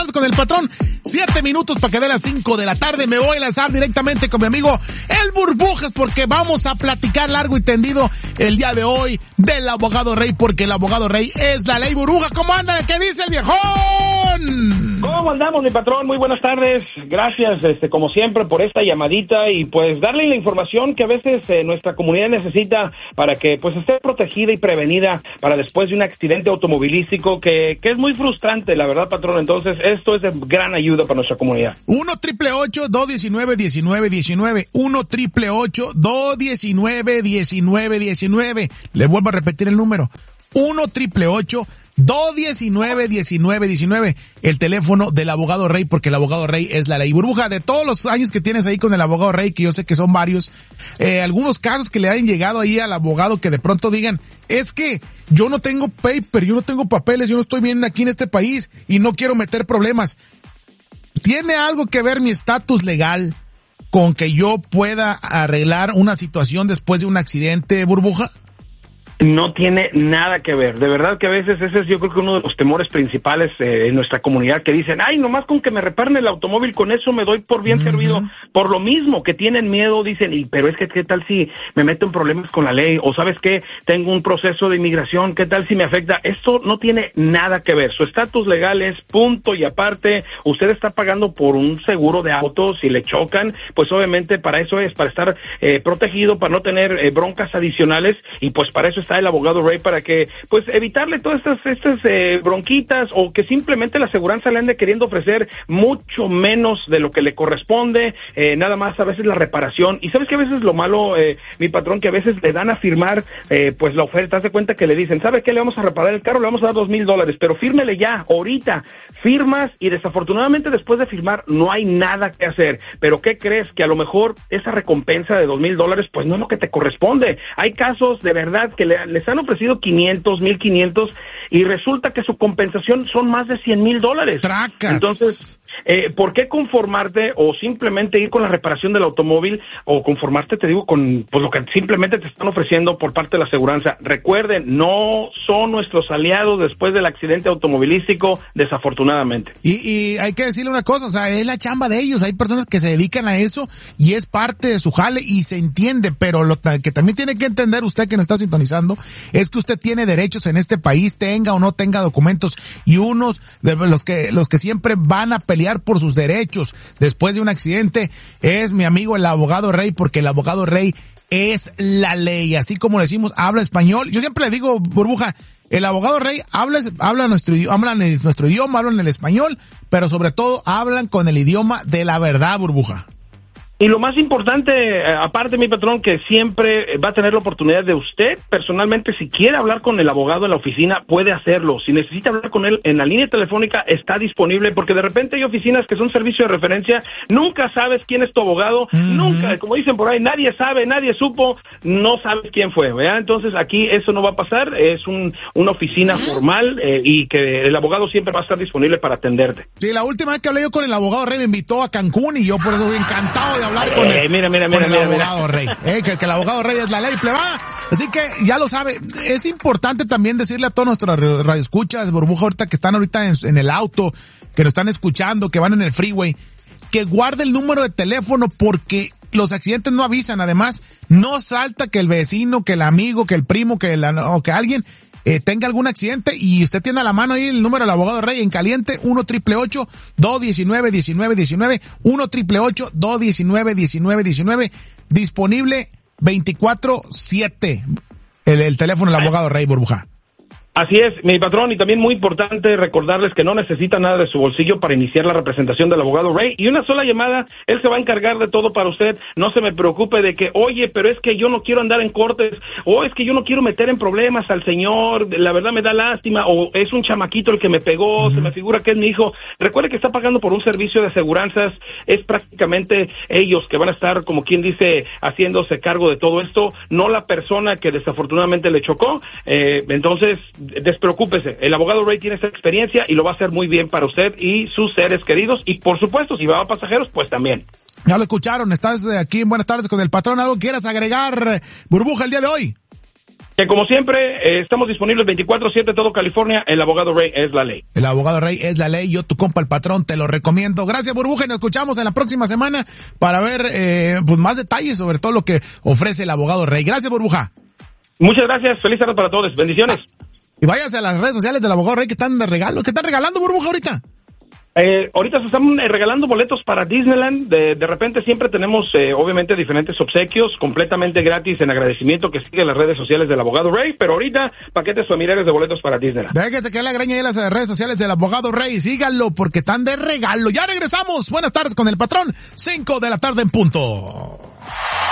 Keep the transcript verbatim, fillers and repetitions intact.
tardes con el patrón. Siete minutos para que dé las cinco de la tarde. Me voy a lanzar directamente con mi amigo El Burbujas porque vamos a platicar largo y tendido el día de hoy del abogado Rey, porque el abogado Rey es la ley. Burbuja, ¿cómo anda? ¿Qué dice el viejón? ¿Cómo andamos, mi patrón? Muy buenas tardes. Gracias, este, como siempre, por esta llamadita y pues darle la información que a veces eh, nuestra comunidad necesita para que pues esté protegida y prevenida para después de un accidente automovilístico que, que es muy frustrante, la verdad, patrón. Entonces, esto es de gran ayuda para nuestra comunidad. uno triple ocho, dos diecinueve, diecinueve diecinueve. uno triple ocho, dos diecinueve, diecinueve diecinueve. Le vuelvo a repetir el número. uno triple ocho, dos diecinueve, diecinueve diecinueve. El teléfono del abogado Rey, porque el abogado Rey es la ley. Burbuja, de todos los años que tienes ahí con el abogado Rey, que yo sé que son varios, eh, algunos casos que le hayan llegado ahí al abogado que de pronto digan, es que yo no tengo paper, yo no tengo papeles, yo no estoy bien aquí en este país y no quiero meter problemas. ¿Tiene algo que ver mi estatus legal con que yo pueda arreglar una situación después de un accidente, Burbuja? No tiene nada que ver. De verdad que a veces ese es, yo creo que uno de los temores principales eh, en nuestra comunidad, que dicen, ay, nomás con que me reparen el automóvil, con eso me doy por bien uh-huh. servido. Por lo mismo que tienen miedo, dicen, y pero es que qué tal si me meto en problemas con la ley, o sabes qué, tengo un proceso de inmigración, qué tal si me afecta. Esto no tiene nada que ver. Su estatus legal es punto y aparte. Usted está pagando por un seguro de auto. Si le chocan, pues obviamente para eso es, para estar eh, protegido, para no tener eh, broncas adicionales, y pues para eso está el abogado Rey, para que pues evitarle todas estas estas eh, bronquitas, o que simplemente la aseguranza le ande queriendo ofrecer mucho menos de lo que le corresponde, eh, nada más a veces la reparación. Y sabes que a veces lo malo, eh, mi patrón, que a veces le dan a firmar eh, pues la oferta. Haz de cuenta que le dicen, ¿sabe qué? Le vamos a reparar el carro, le vamos a dar dos mil dólares, pero fírmele ya, ahorita. Firmas y desafortunadamente después de firmar no hay nada que hacer. Pero ¿qué crees? Que a lo mejor esa recompensa de dos mil dólares pues no es lo que te corresponde. Hay casos de verdad que le, les han ofrecido quinientos, mil quinientos y resulta que su compensación son más de cien mil dólares. Tracas. Entonces, eh, ¿por qué conformarte o simplemente ir con la reparación del automóvil, o conformarte, te digo, con pues lo que simplemente te están ofreciendo por parte de la aseguranza? Recuerden, no son nuestros aliados después del accidente automovilístico, desafortunadamente. Y, y hay que decirle una cosa, o sea, es la chamba de ellos. Hay personas que se dedican a eso y es parte de su jale y se entiende, pero lo que también tiene que entender usted que nos está sintonizando es que usted tiene derechos en este país, tenga o no tenga documentos, y unos de los que los que siempre van a pelear por sus derechos después de un accidente es mi amigo el abogado Rey, porque el abogado Rey es la ley. Así como le decimos, habla español. Yo siempre le digo, Burbuja, el abogado Rey habla, habla nuestro, hablan nuestro idioma, hablan el español, pero sobre todo hablan con el idioma de la verdad, Burbuja. Y lo más importante, aparte, mi patrón, que siempre va a tener la oportunidad de usted, personalmente, si quiere hablar con el abogado en la oficina, puede hacerlo. Si necesita hablar con él en la línea telefónica, está disponible, porque de repente hay oficinas que son servicio de referencia, nunca sabes quién es tu abogado, uh-huh. nunca, como dicen por ahí, nadie sabe, nadie supo, no sabes quién fue, ¿verdad? Entonces aquí eso no va a pasar, es un una oficina uh-huh. formal eh, y que el abogado siempre va a estar disponible para atenderte. Sí, la última vez que hablé yo con el abogado Rey me invitó a Cancún y yo por eso estoy encantado de hablar con eh, el, mira, mira, con mira, el mira, abogado mira. Rey. Eh, que, que el abogado Rey es la ley, pleba. Así que ya lo sabe. Es importante también decirle a todos nuestros radioescuchas, Burbuja, ahorita que están ahorita en, en el auto, que nos están escuchando, que van en el freeway, que guarde el número de teléfono, porque los accidentes no avisan. Además, no salta que el vecino, que el amigo, que el primo, que el, o que alguien Eh, tenga algún accidente y usted tiene a la mano ahí el número del abogado Rey en caliente, uno triple ocho, dos diecinueve, diecinueve diecinueve, uno triple ocho, dos diecinueve, diecinueve diecinueve, disponible veinticuatro siete, el, el teléfono del abogado Rey, Burbuja. Así es, mi patrón, y también muy importante recordarles que no necesita nada de su bolsillo para iniciar la representación del abogado Rey, y una sola llamada, él se va a encargar de todo para usted. No se me preocupe de que, oye, pero es que yo no quiero andar en cortes, o es que yo no quiero meter en problemas al señor, la verdad me da lástima, o es un chamaquito el que me pegó, uh-huh. se me figura que es mi hijo. Recuerde que está pagando por un servicio de aseguranzas, es prácticamente ellos que van a estar, como quien dice, haciéndose cargo de todo esto, no la persona que desafortunadamente le chocó. Eh, entonces, despreocúpese, el abogado Rey tiene esa experiencia y lo va a hacer muy bien para usted y sus seres queridos, y por supuesto, si va a pasajeros, pues también. Ya lo escucharon, estás aquí en Buenas Tardes con el Patrón. ¿Algo quieras agregar, Burbuja, el día de hoy? Que como siempre, eh, estamos disponibles veinticuatro siete todo California. El abogado Ray es la ley. El abogado Ray es la ley. Yo, tu compa, el patrón, te lo recomiendo. Gracias, Burbuja, y nos escuchamos en la próxima semana para ver eh, pues más detalles sobre todo lo que ofrece el abogado Ray. Gracias, Burbuja. Muchas gracias. Feliz tarde para todos. Bendiciones. Ah, y váyase a las redes sociales del abogado Ray que están de regalo. ¿Qué están regalando, Burbuja, ahorita? Eh, ahorita se están eh, regalando boletos para Disneyland. De, de repente siempre tenemos, eh, obviamente, diferentes obsequios completamente gratis en agradecimiento que sigue las redes sociales del abogado Ray. Pero ahorita, paquetes familiares de boletos para Disneyland. Déjese que la greña ahí en las redes sociales del abogado Ray. Síganlo porque están de regalo. Ya regresamos. Buenas tardes con el patrón. Cinco de la tarde en punto.